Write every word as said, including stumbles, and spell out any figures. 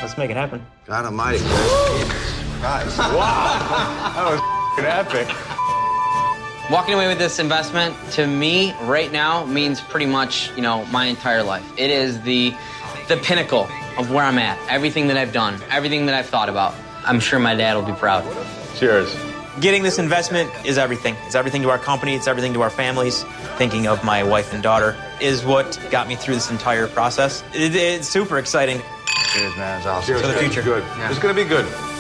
Let's make it happen. God almighty. Guys. Wow. That was epic. Walking away with this investment, to me, right now, means pretty much, you know, my entire life. It is the, the pinnacle of where I'm at. Everything that I've done, everything that I've thought about. I'm sure my dad will be proud. Cheers. Getting this investment is everything. It's everything to our company. It's everything to our families. Thinking of my wife and daughter is what got me through this entire process. It, it's super exciting. Cheers, man. It's awesome. For the future. Good. Yeah. It's going to be good.